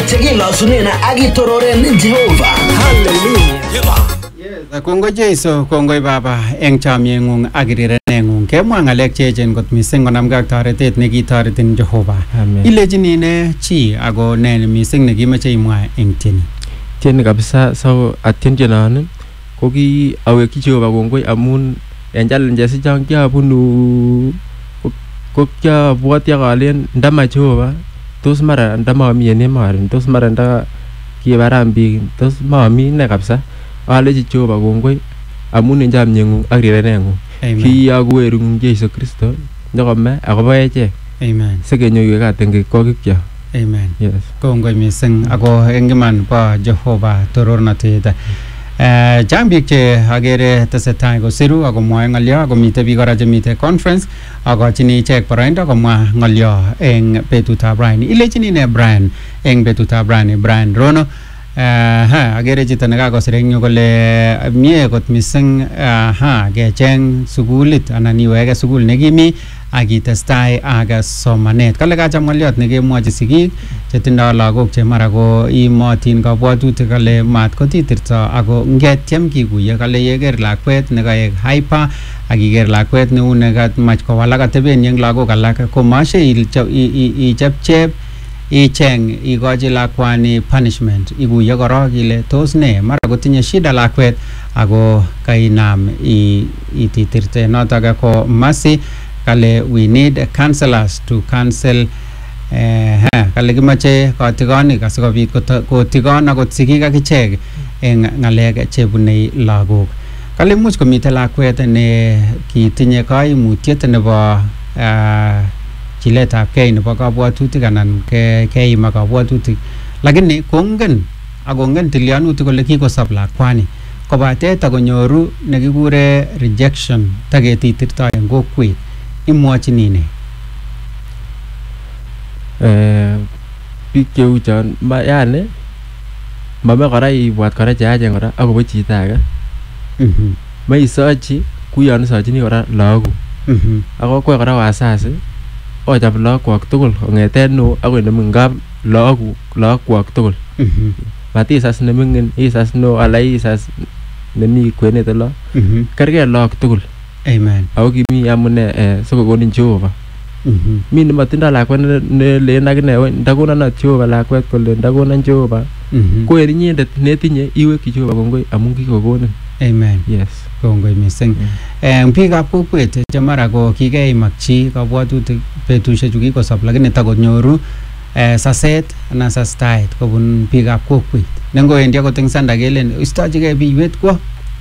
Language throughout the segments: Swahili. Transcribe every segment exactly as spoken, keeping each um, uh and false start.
chekilasunen akitororen Jehova. Hallelujah. Yes, kongo Jesu, kongo Baba, eng chamyengung ak rirenengung. Kemwa ngalek cheechen kot mising konamge ak toretet nekitoretin Jehova. Ilechini ne chi ako ne mising nekimeche imwa eng tieni. Tieni kabisa so atien tienoni ko ki awekyi Jehova kongoi amun en challenges chang kiabunu ko kiabwoti akalen ndama Jehova tos mara ndamami en emoni tos mara nda kibaram biik tos mami ne kabisa alechi Jehova kongoi amun en chamyengung ak rirenengung. Kiyakuwerungung Jesu Kristo nyokome akobo echek. Amen. Sekenyoiwek atenge kokikyok. Amen. Yes. Kongoi mising ako eng iman bo Jehova torornatet. Eh chang biik che agere tesetai kosiru ako mwae ngalyo ako mite biik kora chemite conference akochini ichek boroindo komwa ngalyo eng betutab raini. Ilechini ne Brian eng betutab raini Brian Rono. Uh, ha agere chito nekakosir eng yu kole mie kot mising uh, ha kecheng sukulit anan iweke sukul nekimi akitestai ak somanet. Kale kacham ngoliot nekemwochi sigik chetindoi lagok che mara ko imotin kabwatutik kale mat kotitirto ako ngetyem kikuye kale yeker lakwet nekaek hyper akiker lakwet neu nekamach kowalak atebenyi eng lagok alak komashe ichepchep icheng ikochi lakwani punishment ikuye korok ile tos ne mara kotinye shida lakwet ako kainam ititirte notok ko masi kale we need counselors to counsel eh ha kale kimache kotigonik asikobit kotigon akot sigik akichek eng ngalek chebunei lagok. Kale much komite lakwet ne kitinye kaimutiet nebo chiletab kei nebo kabwatutik anan keima kabwatutik lakini kongen akongen tilyanutik kole kikosop lakwani kobate takonyoru nekikure rejection taketitirto eng kokwet imwochini ne? Eh biik cheu chon yani mame kora ibwat kora cheyachen kora akobo chito age. Mhm. Maisochi kuyon isochini kora lagok. Mhm. Ako kwe kora wasasi ochap lakwak tugul kong'eten neo akoi nemingap lakwak tugul. Mhm. Matisas nemingin isas neo ala isas nemi kwenet lo. Mhm. Kergei lagok tugul. Amen. Ako kimi amune eh sikokonin Jehova. Mhm. Mi nematindoi lakwet nelen akine ndakonon Jehova lakwet kole ndakonon Jehova. Mhm. Ko en inyendet netinye iwekyi Jehova kongoi amun kikokonin. Amen. Yes. Kongoi mising. Eh biikab kokwet che mara ko kikeimak chi kabwatutik betushechu kikosop lakini takonyoru eh saset anan sastaet kobun biikab kokwet. Nengoendi akot eng sanda kelen istochigei biiwet kwo.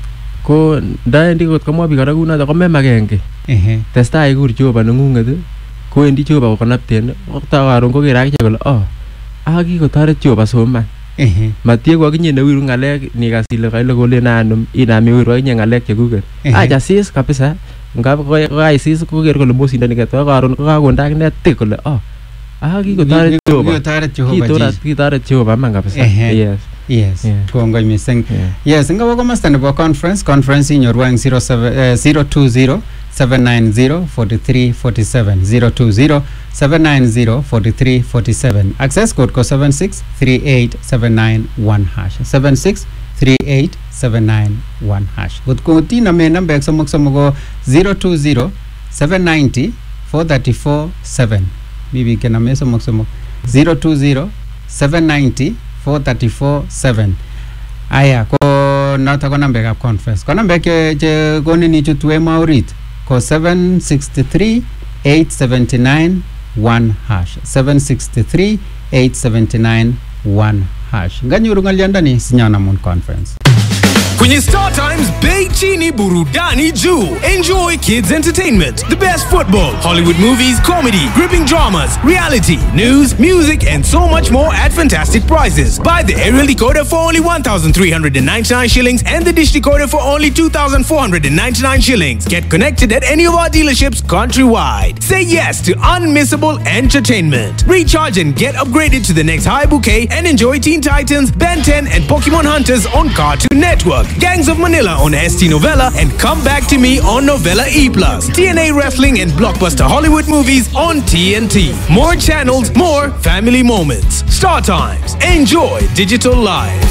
Ko ndaendi kot komwa biik kora kunoto komemagenge. Ehe. Testai ikur Jehova nengunget kowendi Jehova kokonopten ta karon kokere akichek kole oh ah kikotoret Jehova soman. Ehe. Matie ko akinye newiru ngalek nikas ile kaile kolen anum inam iwiru akinye ngalek chekuket. Acha sis kabisa ngap kokaisis koker kole mosindani ketwa karon kokakonda akine tik kole oh ah kikotoret Jehova. Kikotoret Jehova. Kitoret kitoret Jehova man kabisa. Yes. Yes. Kongoi mising. Yes, ngabo komasta nebo conference conference inyoru eng zero two zero seven nine zero four three four seven zero two zero seven nine zero four three four seven. Access code ko seven six three eight seven nine one hash seven six three eight seven nine one hash. Got ko ti na me number somok somok ko zero two zero seven nine zero four three four seven. Bibi ke na me somok somok zero two zero seven nine zero four three four seven. Aya ko nota ko number of conference ko number ke je goni ni chutwe maurit ko seven six three eight seven nine one hash seven six three eight seven nine one hash. Nganyuru ngaliandani sinyana mun conference. Kwenye Star Times Bei Chini Burudani Juu. Enjoy kids entertainment, the best football, Hollywood movies, comedy, gripping dramas, reality, news, music, and so much more at fantastic prices. Buy the aerial decoder for only one thousand three hundred ninety-nine shillings and the dish decoder for only two thousand four hundred ninety-nine shillings. Get connected at any of our dealerships countrywide. Say yes to unmissable entertainment. Recharge and get upgraded to the next high bouquet and enjoy Teen Titans, Ben ten, and Pokemon Hunters on Cartoon Network. Gangs of Manila on S T Novella and Come Back to Me on Novella E plus. T N A Wrestling and Blockbuster Hollywood Movies on T N T. More channels, more family moments. Star Times. Enjoy digital life.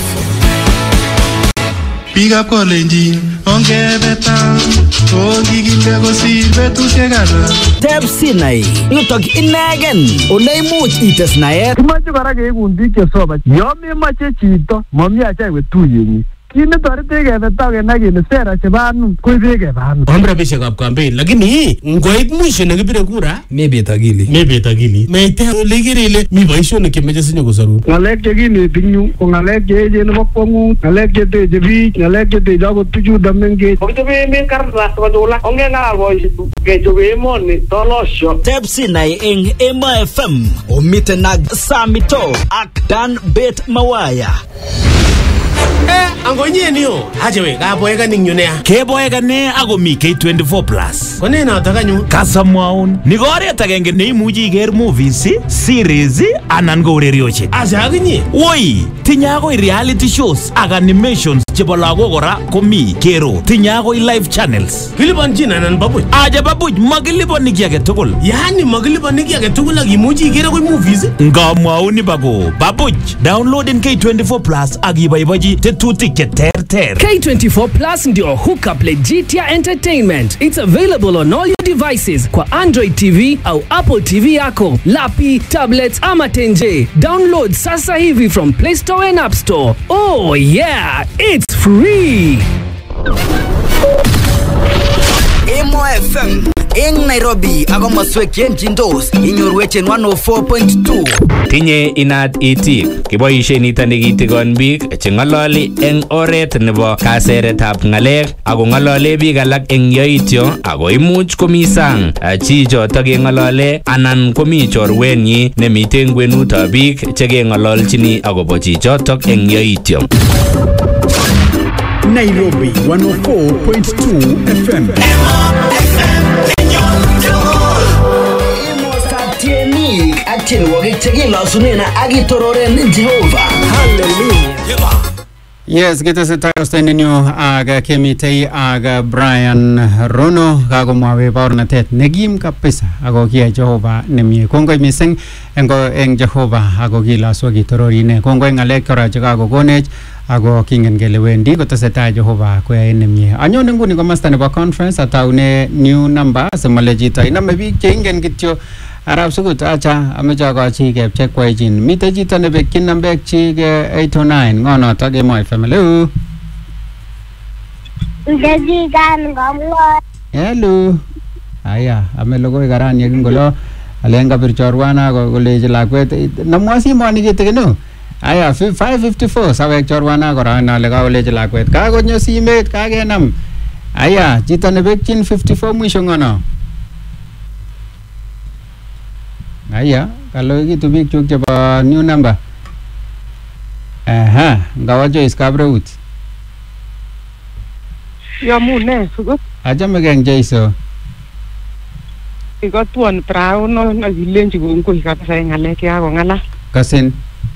Big up Kolenjin, ongebeta, ongigile kosir betusiek alak. Teb Sinai, nitok inegen, oleimuch ites naet. Kimache kora keikun biik chesoman. Yo memache chito, mami acha iwe tuyenyi. Kit netoreti kebeta kenai kele sera chebo anum koibe keba anum. Om rabishekab campaign lakini ngoit mwisho nekibire kura mebet akili. Mebet akili. Meite ole ikere ile mi boisionik chemeche sinyo kosorun. Ngalek chekineti nyu ko ngalek cheechen nebo kwong'ut, ngalek cheteche biik, ngalek cheteche akot bichuto mengech. Kokichobe emet kartas kochula, ongeng'alal boisiek kechobe emoni tolosyo. Teb Sinai eng Emo F M, omiten ak Samito ak Dan Bet Mawaya. Eh, angonye niyo. Ajewe, kaboeka ninyo nea. Keboeka ne ako mi K twenty-four plus. Kone notok anyu. Kasamwaun. Ni ko oret agenge neimuchi iker movies, series anan ko urerioshek. Asa akinye. Woi, tinye akoi reality shows ak animations chebo lagok kora komi kero. Tinye akoi live channels. Kilipanchin anan babuch? Aja babuch, makilipani ki age tugul. Yani makilipani ki age tugul ak imuchi iker akoi movies? Ngamwaun ni bako. Babuch, download K twenty-four plus ak iboibochi tetutik che terter. K twenty-four plus ndio hookup legit ya entertainment. It's available on all your devices kwa Android T V au Apple T V yako, lapi, tablets ama tenje. Download sasa hivi from Play Store and App Store. Oh yeah, it's free. Emo F M ing Nairobi ako maswek yenjindos inyorwech en one oh four point two. Tinye inat itik kiboishe nito nekitikon biik cheng'ololi eng oret nebo kaseretab ng'alek ako ng'olole biik alak eng yoityo ako imuch komi sang chi choto keng'olole anan komi chorwenyi nemite ngwenutab biik chekeng'ololchini akobo chichotok eng yoityo. Nairobi one oh four point two F M. Tienwogik chekilosunen ak itororen Jehovah. Hallelujah. Yes, kitesetai ostenenyu ak kemitei ak Brian Rono kakomwawe baornatet nekim kabisa ako kiyai Jehovah nemie. Kongoi mising eng Jehovah ako kilosu ak itorori ine. Kongoi ng'alek kora chekakokonech ako kingen kele wendi kotesetai Jehovah koyae nemie. Anyone nguni komasta nebo conference ataune new number semale chito iname biik cheingen kityo Arab sukut acha ameche akochi kepchek kwaichin. Mite chito nebekyin nambek chik eight oh nine ngonotok Emo F M. Hello. Hello. Aya, ame logoi karan yekingolo alen kabir chorwana kolechi lakwet namwa simoni kitiginu. Aya five fifty-four sawek chorwana kora nale kakolechi lakwet kakonyo simet kakenam. Aya chito nebekyin fifty-four mwisho ngono. Aya, kalau gitu biik chuk chebo new number. Aha, ngawa Joyce Kabreut. Yamune, sugut. Achame keng Joyce. Iko tuan prao no nagilen chukungkoi kabisa ng'alek yakong'alal. Kasin.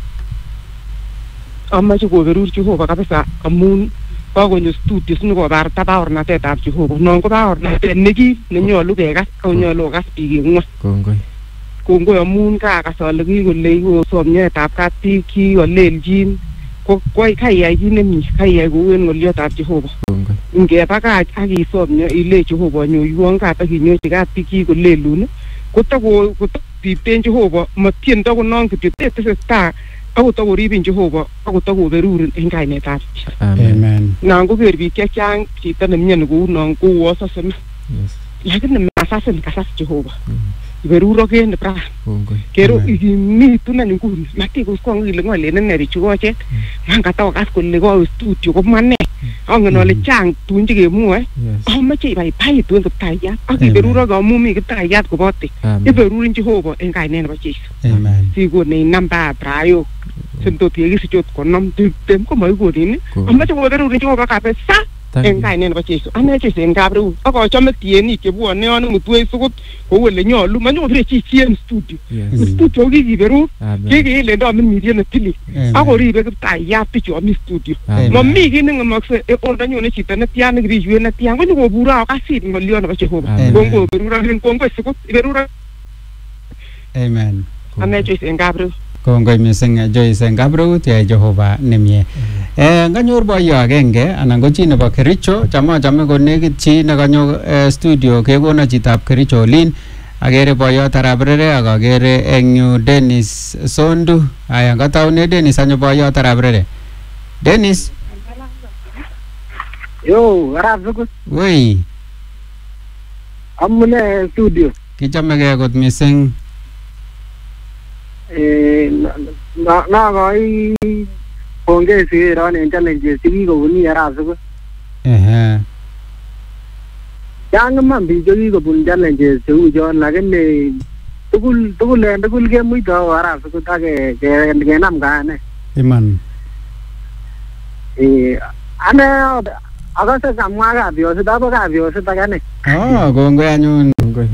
Amache koberur Jehova kabisa amun kakonyo studios nikobarta baornatetab Jehova. Non ko baornatet neki nenyolu kekas ako nyolu kokas biik eng ng'wony. Kongoi. Kongoi amun kakas ale kikole kosom nyoetab kat biik kikolelchin ko kaiyai kit nemie kaiyai kou en ng'oliotab Jehova. Ngebakach ak isom ile Jehova nyoiwon kat ak inyochi kat biik kikolelun kotokotipten Jehova matiendo konon kityo tetesetai akotokoribin Jehova akotokoberurin en kainetab Amen. Nan koker biik chechang chito nemyoni kou non kou asaseme lakini masasin kasas Jehova. Iberurogen bra. Kero ikimitu na nguni. Mati kuskong ile ngole nene richugoche. Mangata wakas kole ko studio ko mane. Angen ole chang tun chekemwoe. Amache ibai tun kiptayat. Ak iberuroge amu mi kiptayat kobote. Iberurin Jehova en kainet nebo Jesu. Amen. Sikone namba brayo. Sintot yekisichot konom tem ko maikonin. Amache koberurin Jehova kabisa. eng kainet nebo Jesu ane Jesu eng Kabreu ak achome tienik chebwone yon mutwech sukut kou ole nyolu manyopire chi chi en studio studio kikiberu kikilendo min media ne tili akoribe kiptayat bichu ami studio mami kii nengemakse ondanyone chito netian nekiriywet netian konyokoburo akasit ngolyo nebo Jehova kongo berura kongo sukut berura. Amen. Ane Joyce eng Kabreu. Kongoi mising Joyce eng Kabreu tie Jehova nemie. Eh nganyor boyo agenge anan ko chi nebo Kericho chama chame konekit chi nekanyo studio kekono chitab Kericho Olin agere boyo Tarabrere ak agere eng yu Dennis Sondu. Aya ngataune Dennis anyo boyo Tarabrere. Dennis. Yo, arab sukut. Woi. Amune studio. Kichamege kot mising. Eh na na koi pongezi ron en challenges chikikobuni arab sukut. Eh. Yang man bijo kikobun challenges cheu chon lakini tugul tugul en tugul kemuito arab sukut ake kenam kane. Iman. Eh ane akase kamwa kabyoset abo kabyoset akane. Oh, kongoi anyun. Kongoi.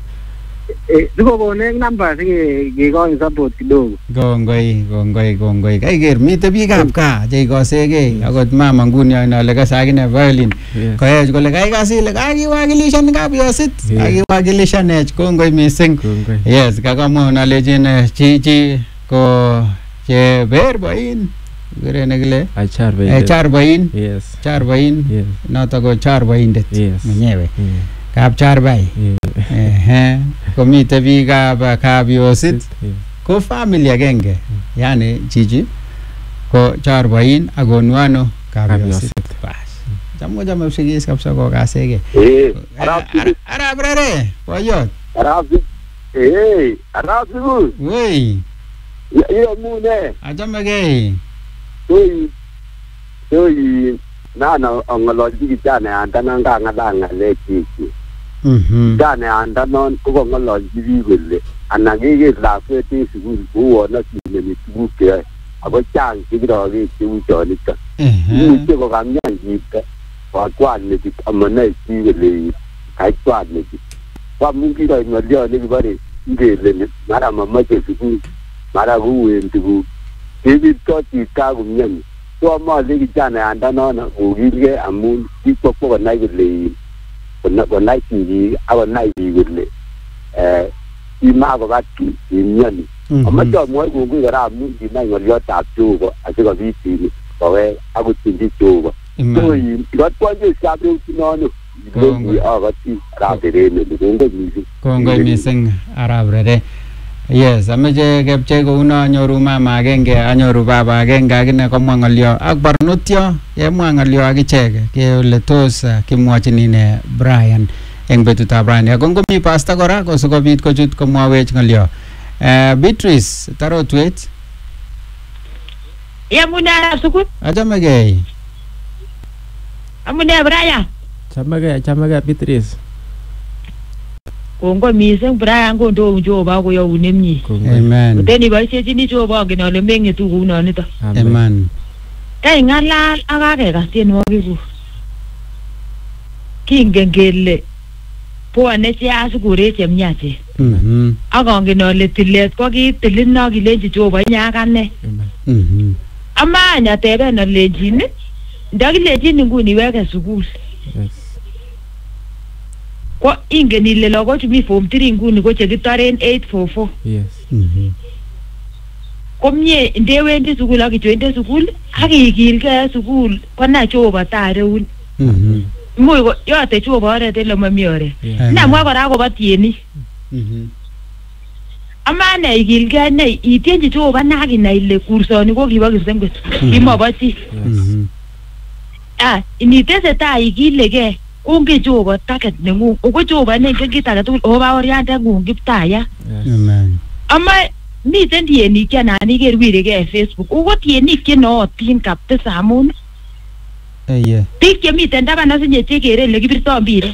Eh, siko konek namba sige kikoin support kidogo. Kongoi, kongoi, kongoi. Kaiker mite biikab kaa cheikosegei akot mama nguni ale kase akine violin. Koech kole kaikas ile kakiwakilishan kabyosit, kakiwakilishanech. Kongoi mising. Yes, kakamwa nalejin chi chi ko cheberboin. Kure nekile Charbain. Charbain. Yes. Charbain. Yes. Noto ko Charbaindet. Yes. Mwenyewe. Kap Charbai. Eh, komite biikab kabyosit ko family agenge. Yani chichi ko Charbain akonwano kabyosit. Bas. Chamo chamo usigis kabisa ko kasege. Eh, arab rere, boyot. Arab. Eh, arab sukut. Woi. Yo mune. Achamege. Tôi tôi na na ngaloji jana anda nanga ngadanga leki mhm jana anda non ko ngaloji bigole anagege la fete sigu buo na kine ni tuke abo chang kigiro ge chu joni ka ni che ko gamnya jita wa kwan ni amana sigele kai kwan ni wa mungi ro ngolyo ni bari ngele ni mara mama che sigu mara buwe ntigu David Totti kagumnyani to ma legi jana anda nona ugirge amun tipo ko na gele kona kona ti awa na gele eh ima ko bati nyani amma to mo ko ngi gara amun di na ngolyo ta tu ko asiga viti ko we agu tindi tu ko to yi got ko je sabu tinono ngi agati rabere ne ngi ngi kongo mising arabrere. Yes, ameche kepche kouno anyoru mama agenge, anyoru baba agenge akine komwa ng'olyo ak barnotyo kemwa ng'olyo akichek kele tos kimwachini ne Brian eng betutab rani. Ako ngomi pasta kora ko sikobit kochut komwawech ng'olyo. Eh, Beatrice Tarotwet. Yamune arab sukut. Achamegei. Amune Brian. Chamegei, chamegei Beatrice. Kongo mising Brian kondo Jehova koyoune mie. Amen. Koteni boisiechini Jehova ngen ale mengetu kounonito. Amen. Kai ngalal ak akekas tienwogikuk. Kingen kele bwone cheasikuret chemiachen. Mhm. Ak angen ale tilet ko kitilin no kilenji Jehova inye akane. Mhm. Amanya teben alenjin ndakilenjin nguni weke sukul. Ko ingen ile lagok mi form three nguni ko chekitoren eight four four. Yes. Mhm. Komie ndewendi sukul ak ichwende sukul ak ikilgei sukul konai Jehova tareun. Mhm. Muy ko yote Jehova oret ele mami oret. Namwa kora akobo tienik. Mhm. Amane ikilgei ne itienji Jehova nakinai ile kursoni ko kibo kipsengwet. Kimobo chi. Mhm. Ah, initesetai ikilegei unge Jehova target nengung. Uko Jehova nengen kit age tugul oba oriande ngung kiptaya. Amen. Ama miten tienik chenan iker wirekei Facebook. Uko tienik chenootin kabisa amun Eye. biik chemiten taban asinye chekere ele kibirto mpiret.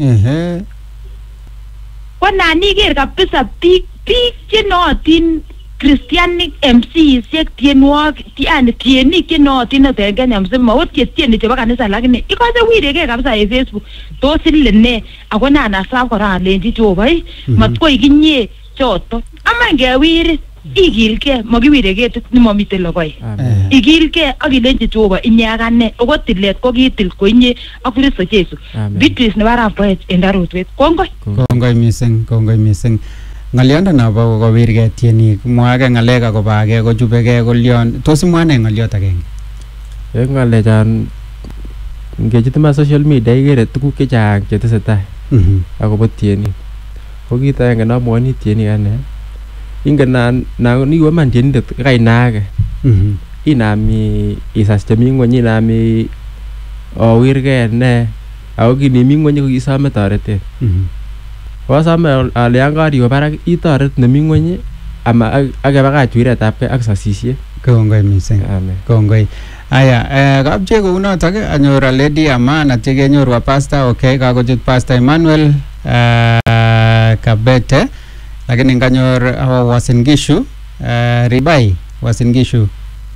Ehe. Ko nan iker kabisa biik biik chenootin Christianic M C isiek tienwogik yani tienik chenootin en Kenya msema ot chetieni chebo kanisa lakini ikose wirege kabisa en Facebook tos ile ne ako nana sab kora alenji Jehova matkoi kinye choto ama ngewir igilke magiwirege ni momite logoi igilke akilenji Jehova inyagane ogo tilet ko kitil ko inye ak Kristo Jesu Beatrice ne barap poet en darutwet kongoi kongoi mising kongoi mising ngalianda na ba ko wirge tieni mwaage ngalek akoba age ko chubege kolyon tos mwane ngaliot agenge e ngale jan ngechitma social media igere tuguk chechang chetesetai akobo tieni ko kit agenge namwoni tieni ane ingen na na ni man tieni kainage inami isas chemi ngony inami o wirge ne au kinimi ngony ko isame toretet wasame ale angari ko barak itoret nemi ngony ama age bakach wiretab ke ak sasisiet kongoi mising amen kongoi aya eh kapche ko unotok anyor lady amana tege nyorwa pastor okay kakochut pastor Emmanuel eh Kabete lakini nganyor awa Uasin Gishu eh Ribai Uasin Gishu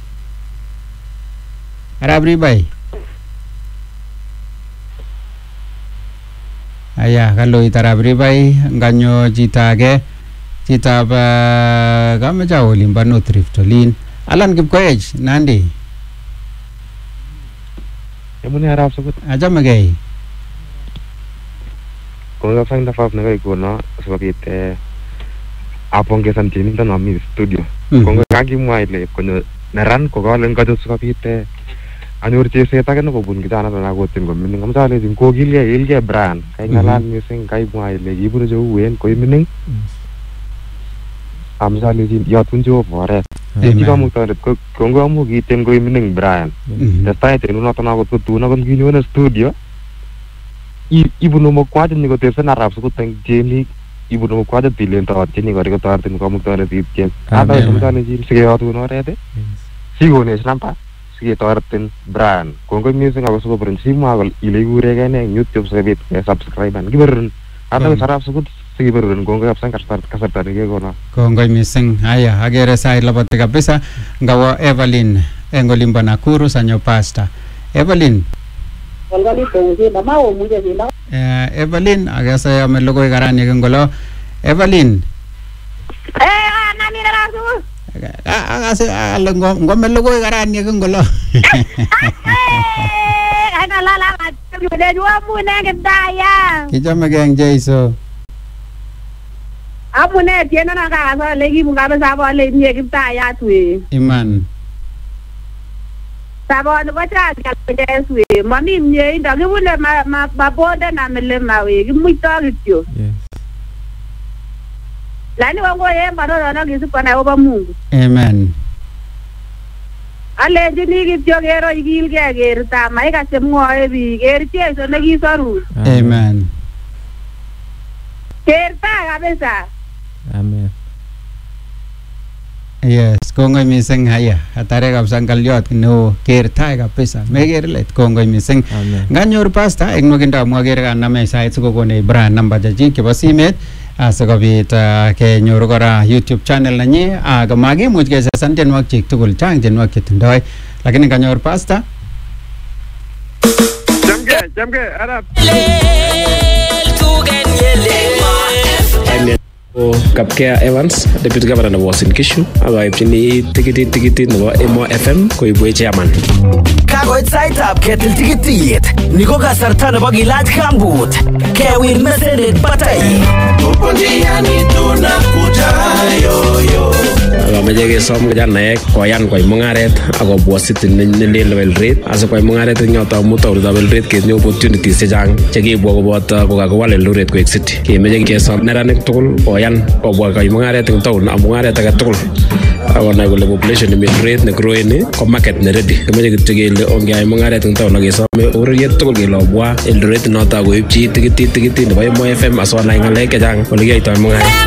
Arab Ribai aya kaloi Arab Ribai nganyo jitage jitab kamaja olimba no triftolin Alan Kipkoech Nandi Emuni Arab Sabut ajama gay ko ga sang nafas na ko no sikobit eh apongesan tieni ndo nami studio ko ga kimwa ile ko naran ko galen ko sikobit eh anyor cheset age no kobun kitana na kotin ko mining amsale din ko gilye ilge brand kay ngalal mising kay mwa ile ibunu jo wen ko mining amsale din yatun jo bore iba mu tare ko kongo amu giten ko mining brand the site no na tana ko tuna kon ginyo na studio ibunu mo kwade ni ko tersa Arab ko tang jeni ibunu mo kwade tilen ta tini ko ko tar tin ko mu tare ti ken ada amsale din sige yatun no rede sigo ne snampa sige toratin brand kongoi mising ako suko prinsip mo ako ilegure kene YouTube sabit subscribe an giberun ada sarap sukut sige berun kongoi apsan kasar kasar tani ke kono kongoi mising aya agere sai labate kabisa ngawa Evelyn engolimba Nakuru sanyo pasta Evelyn Walgali pongi mama o muje dina eh Evelyn agasa amelogoi garani ngolo Evelyn eh nani rasu agase alengom ngomelogoi garani ngolo ana lala de dua mune gedaya kijame geng jeiso amune tiena na ka so legi munga ba sabo le nie gedaya tui iman sabo no bacha ka sui mami nie nda ngule ma ma boda na mele mawe gimuito gityo lani wango yemba no no ngisipa na oba Mungu amen ale jini gityo gero igilge gerta mai ka semwoe bi gertie so negisoru amen gerta kabisa amen yes kongoi mising haya atare kapsa ngaliot no kerta kabisa megerlet kongoi mising nganyor pasta eng nokinda mwager kaname sait sikokone brand number jaji kibo simet asikobit kenyoru kora YouTube channel nanyi ak makimuch kesesan tienwogik chik tugul chang tienwogik chetindoi lakini nganyor pasta jamge jamge arab Kapkea Evans, Deputy Governor of Uasin Gishu, akaipchini tikitit tikitit nebo Emo F M koibwech chairman. Kakoit saitab ketil tikitit, ni ko kasarta nebo kilach kambut, kewir mesenet batai. Upondiani tunakuja yoyo. Akameche kesom kijanaek koyan koyai mung'aret akobwa city nendel Eldoret asikoyai mung'aret eng yoto amu taonitab Eldoret ketinye opportunities chechang chekibwa koboto kokakiwal Eldoret koek city. Kemeche kesom neranik tugul koyan kobwa koyai mung'aret eng taon amu mung'aret age tugul akonai kole population nemi Eldoret ne growing ko market ne ready. Kemeche kityo kele ongeyai mung'aret eng taon akesome ureriet tugul kele obwa Eldoret noto koibchi tikitit tikitit nebo Emo F M asikonai ng'alek chechang ole kiyoitoi mung'aret.